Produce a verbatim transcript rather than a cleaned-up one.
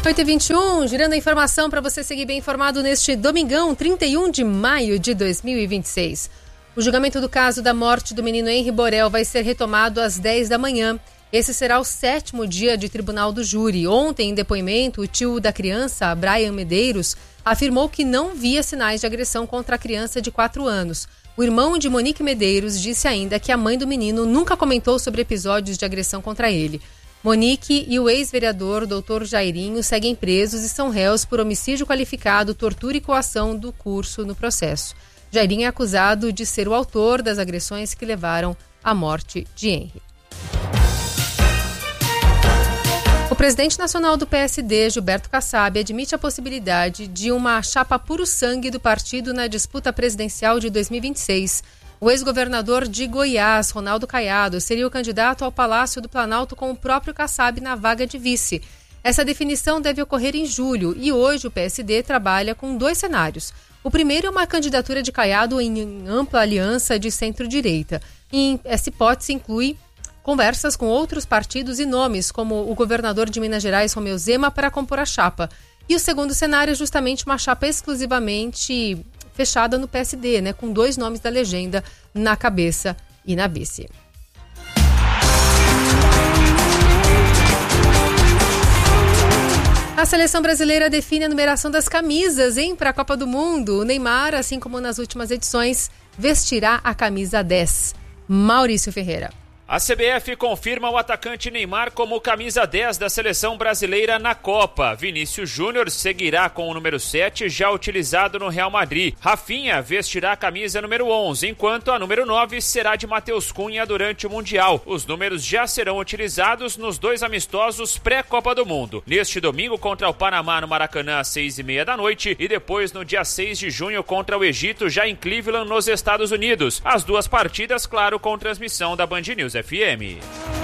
oito e vinte e um, girando a informação para você seguir bem informado neste domingão, trinta e um de maio de dois mil e vinte e seis. O julgamento do caso da morte do menino Henri Borel vai ser retomado às dez da manhã. Esse será o sétimo dia de tribunal do júri. Ontem, em depoimento, o tio da criança, Brian Medeiros, afirmou que não via sinais de agressão contra a criança de quatro anos. O irmão de Monique Medeiros disse ainda que a mãe do menino nunca comentou sobre episódios de agressão contra ele. Monique e o ex-vereador doutor Jairinho seguem presos e são réus por homicídio qualificado, tortura e coação do curso no processo. Jairinho é acusado de ser o autor das agressões que levaram à morte de Henri. O presidente nacional do P S D, Gilberto Kassab, admite a possibilidade de uma chapa puro sangue do partido na disputa presidencial de dois mil e vinte e seis. O ex-governador de Goiás, Ronaldo Caiado, seria o candidato ao Palácio do Planalto com o próprio Kassab na vaga de vice. Essa definição deve ocorrer em julho e hoje o P S D trabalha com dois cenários. O primeiro é uma candidatura de Caiado em ampla aliança de centro-direita. E essa hipótese inclui conversas com outros partidos e nomes, como o governador de Minas Gerais, Romeu Zema, para compor a chapa. E o segundo cenário é justamente uma chapa exclusivamente fechada no P S D, né, com dois nomes da legenda na cabeça e na vice. A seleção brasileira define a numeração das camisas, hein, para a Copa do Mundo. O Neymar, assim como nas últimas edições, vestirá a camisa dez. Maurício Ferreira. A C B F confirma o atacante Neymar como camisa dez da seleção brasileira na Copa. Vinícius Júnior seguirá com o número sete, já utilizado no Real Madrid. Rafinha vestirá a camisa número onze, enquanto a número nove será de Matheus Cunha durante o Mundial. Os números já serão utilizados nos dois amistosos pré-Copa do Mundo. Neste domingo contra o Panamá no Maracanã às seis e meia da noite e depois no dia seis de junho contra o Egito, já em Cleveland, nos Estados Unidos. As duas partidas, claro, com transmissão da Band News F M.